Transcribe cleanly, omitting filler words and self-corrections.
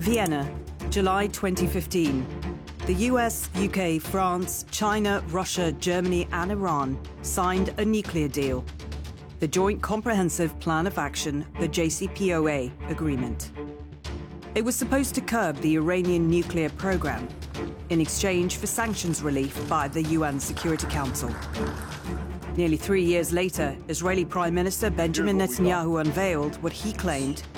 Vienna, July 2015. The US, UK, France, China, Russia, Germany and Iran signed a nuclear deal. The Joint Comprehensive Plan of Action, the JCPOA agreement. It was supposed to curb the Iranian nuclear program in exchange for sanctions relief by the UN Security Council. Nearly 3 years later, Israeli Prime Minister Benjamin Netanyahu unveiled what he claimed